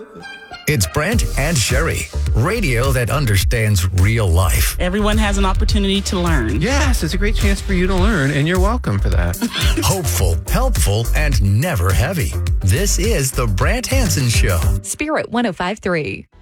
It's Brent and Sherry, radio that understands real life. Everyone has an opportunity to learn. Yes, it's a great chance for you to learn, and you're welcome for that. Hopeful, helpful, and never heavy. This is the Brant Hansen Show. Spirit 105.3.